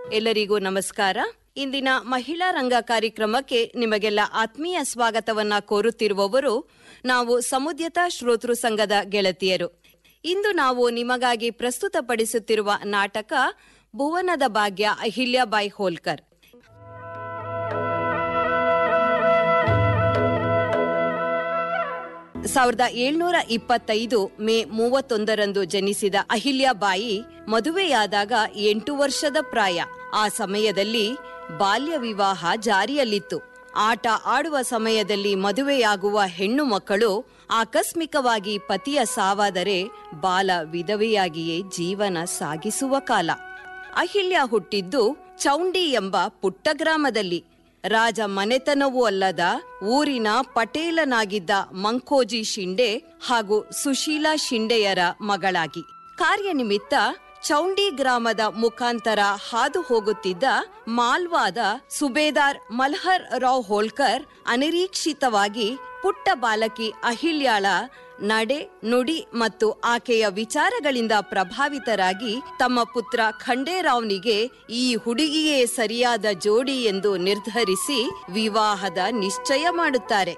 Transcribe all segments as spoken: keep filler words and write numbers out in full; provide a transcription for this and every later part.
ಎಲ್ಲರಿಗೂ ನಮಸ್ಕಾರ. ಇಂದಿನ ಮಹಿಳಾ ರಂಗ ಕಾರ್ಯಕ್ರಮಕ್ಕೆ ನಿಮಗೆಲ್ಲ ಆತ್ಮೀಯ ಸ್ವಾಗತವನ್ನ ಕೋರುತ್ತಿರುವವರು ನಾವು ಸಮುದ್ಯತ ಶ್ರೋತೃ ಸಂಘದ ಗೆಳತಿಯರು. ಇಂದು ನಾವು ನಿಮಗಾಗಿ ಪ್ರಸ್ತುತಪಡಿಸುತ್ತಿರುವ ನಾಟಕ ಭುವನದ ಭಾಗ್ಯ ಅಹಿಲ್ಯಾಬಾಯಿ ಹೋಲ್ಕರ್. ಸಾವಿರದ ಏಳ್ನೂರ ಇಪ್ಪತ್ತೈದು ಮೇ ಮೂವತ್ತೊಂದರಂದು ಜನಿಸಿದ ಅಹಿಲ್ಯಾಬಾಯಿ ಮದುವೆಯಾದಾಗ ಎಂಟು ವರ್ಷದ ಪ್ರಾಯ. ಆ ಸಮಯದಲ್ಲಿ ಬಾಲ್ಯ ವಿವಾಹ ಜಾರಿಯಲ್ಲಿತ್ತು. ಆಟ ಆಡುವ ಸಮಯದಲ್ಲಿ ಮದುವೆಯಾಗುವ ಹೆಣ್ಣು ಮಕ್ಕಳು ಆಕಸ್ಮಿಕವಾಗಿ ಪತಿಯ ಸಾವಾದರೆ ಬಾಲ ವಿಧವೆಯಾಗಿಯೇ ಜೀವನ ಸಾಗಿಸುವ ಕಾಲ. ಅಹಿಲ್ಯ ಹುಟ್ಟಿದ್ದು ಚೌಂಡಿ ಎಂಬ ಪುಟ್ಟ ಗ್ರಾಮದಲ್ಲಿ. ರಾಜ ಮನೆತನವೂ ಅಲ್ಲದ ಊರಿನ ಪಟೇಲನಾಗಿದ್ದ ಮಂಕೋಜಿ ಶಿಂಡೆ ಹಾಗೂ ಸುಶೀಲಾ ಶಿಂಡೆಯರ ಮಗಳಾಗಿ. ಕಾರ್ಯನಿಮಿತ್ತ ಚೌಂಡಿ ಗ್ರಾಮದ ಮುಖಾಂತರ ಹಾದು ಹೋಗುತ್ತಿದ್ದ ಮಾಲ್ವಾದ ಸುಬೇದಾರ್ ಮಲ್ಹರ್ ರಾವ್ ಹೋಲ್ಕರ್ ಅನಿರೀಕ್ಷಿತವಾಗಿ ಪುಟ್ಟ ಬಾಲಕಿ ಅಹಿಲ್ಯಾಳ ನಡೆ ನುಡಿ ಮತ್ತು ಆಕೆಯ ವಿಚಾರಗಳಿಂದ ಪ್ರಭಾವಿತರಾಗಿ ತಮ್ಮ ಪುತ್ರ ಖಂಡೇರಾವ್ನಿಗೆ ಈ ಹುಡುಗಿಯೇ ಸರಿಯಾದ ಜೋಡಿ ಎಂದು ನಿರ್ಧರಿಸಿ ವಿವಾಹದ ನಿಶ್ಚಯ ಮಾಡುತ್ತಾರೆ.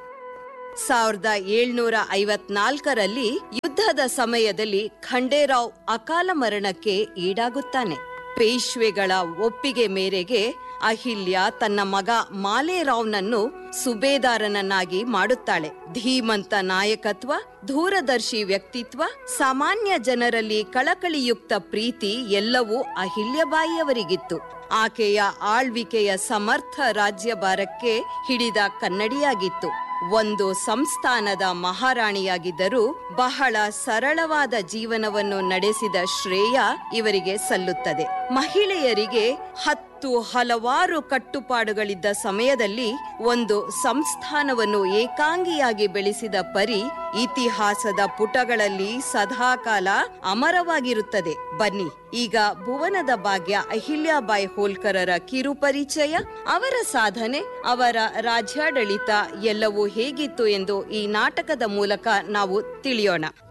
ಸಾವಿರದ ಏಳ್ನೂರ ಐವತ್ನಾಲ್ಕರಲ್ಲಿ ಯುದ್ಧದ ಸಮಯದಲ್ಲಿ ಖಂಡೇರಾವ್ ಅಕಾಲ ಮರಣಕ್ಕೆ ಈಡಾಗುತ್ತಾನೆ. ಪೇಶ್ವೆಗಳ ಒಪ್ಪಿಗೆ ಮೇರೆಗೆ ಅಹಿಲ್ಯ ತನ್ನ ಮಗ ಮಾಲೇರಾವ್ನನ್ನು ಸುಬೇದಾರನನ್ನಾಗಿ ಮಾಡುತ್ತಾಳೆ. ಧೀಮಂತ ನಾಯಕತ್ವ, ದೂರದರ್ಶಿ ವ್ಯಕ್ತಿತ್ವ, ಸಾಮಾನ್ಯ ಜನರಲ್ಲಿ ಕಳಕಳಿಯುಕ್ತ ಪ್ರೀತಿ ಎಲ್ಲವೂ ಅಹಿಲ್ಯಬಾಯಿಯವರಿಗಿತ್ತು. ಆಕೆಯ ಆಳ್ವಿಕೆಯ ಸಮರ್ಥ ರಾಜ್ಯಭಾರಕ್ಕೆ ಹಿಡಿದ ಕನ್ನಡಿಯಾಗಿತ್ತು. ಒಂದು ಸಂಸ್ಥಾನದ ಮಹಾರಾಣಿಯಾಗಿದ್ದರೂ ಬಹಳ ಸರಳವಾದ ಜೀವನವನ್ನು ನಡೆಸಿದ ಶ್ರೇಯ ಇವರಿಗೆ ಸಲ್ಲುತ್ತದೆ. ಮಹಿಳೆಯರಿಗೆ ಹತ್ತು ಹಲವಾರು ಕಟ್ಟುಪಾಡುಗಳಿದ್ದ ಸಮಯದಲ್ಲಿ ಒಂದು ಸಂಸ್ಥಾನವನ್ನು ಏಕಾಂಗಿಯಾಗಿ ಬೆಳೆಸಿದ ಪರಿ ಇತಿಹಾಸದ ಪುಟಗಳಲ್ಲಿ ಸದಾಕಾಲ ಅಮರವಾಗಿರುತ್ತದೆ. ಬನ್ನಿ ಈಗ ಭುವನದ ಭಾಗ್ಯ ಅಹಿಲ್ಯಾಬಾಯಿ ಹೋಲ್ಕರರ ಕಿರು ಪರಿಚಯ, ಅವರ ಸಾಧನೆ, ಅವರ ರಾಜ್ಯಾಡಳಿತ ಎಲ್ಲವೂ ಹೇಗಿತ್ತು ಎಂದು ಈ ನಾಟಕದ ಮೂಲಕ ನಾವು ತಿಳಿಯೋಣ.